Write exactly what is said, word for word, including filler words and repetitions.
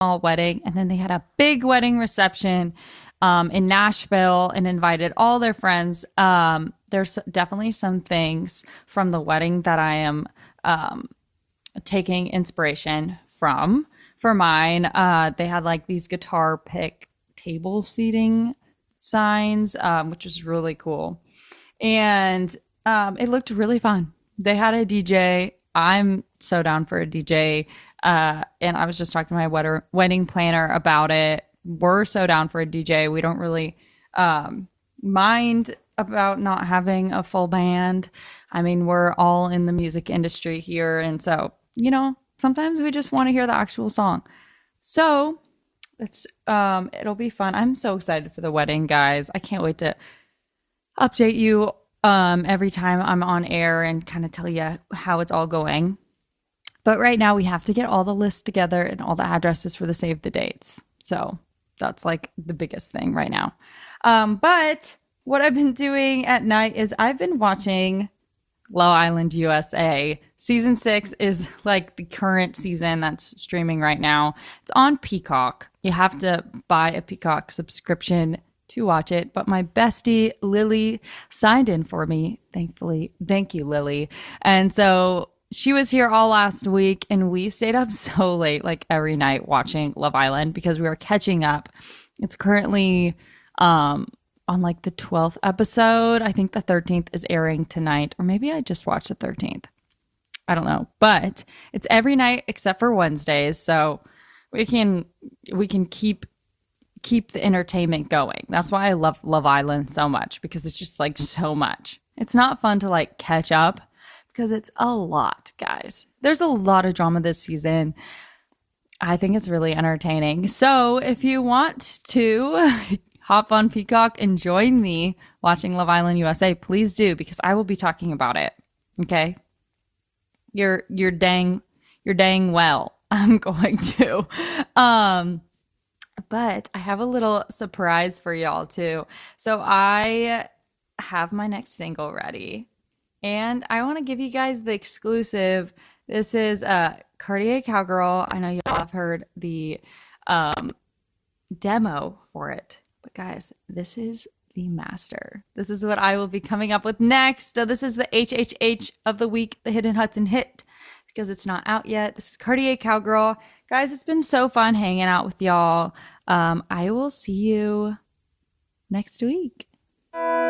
small wedding, and then they had a big wedding reception um, in Nashville and invited all their friends. Um, there's definitely some things from the wedding that I am um, taking inspiration from for mine. Uh, they had like these guitar pick table seating signs, um, which was really cool. And um, it looked really fun. They had a D J. I'm so down for a D J. Uh, and I was just talking to my wed- wedding planner about it. We're so down for a D J. We don't really um, mind about not having a full band. I mean, we're all in the music industry here. And so, you know, sometimes we just want to hear the actual song. So it's um it'll be fun. I'm so excited for the wedding, guys. I can't wait to update you um every time I'm on air and kind of tell you how it's all going. But right now we have to get all the lists together and all the addresses for the save the dates. So that's like the biggest thing right now. Um, but what I've been doing at night is I've been watching Love Island U S A. Season six is like the current season that's streaming right now. It's on Peacock. You have to buy a Peacock subscription to watch it. But my bestie, Lily, signed in for me, thankfully. Thank you, Lily. And so she was here all last week, and we stayed up so late, like every night, watching Love Island because we were catching up. It's currently um, on like the twelfth episode. I think the thirteenth is airing tonight, or maybe I just watched the thirteenth. I don't know, but it's every night except for Wednesdays, so we can we can keep keep the entertainment going. That's why I love Love Island so much, because it's just like so much. It's not fun to like catch up because it's a lot, guys. There's a lot of drama this season. I think it's really entertaining. So if you want to hop on Peacock and join me watching Love Island U S A, please do, because I will be talking about it. Okay? You're you're dang you're dang well. I'm going to. Um but I have a little surprise for y'all too. So I have my next single ready. And I want to give you guys the exclusive. This is uh, Cartier Cowgirl. I know you all have heard the um, demo for it. But guys, this is the master. This is what I will be coming up with next. So this is the H H H of the week, the Hidden Hudson hit, because it's not out yet. This is Cartier Cowgirl. Guys, it's been so fun hanging out with y'all. Um, I will see you next week.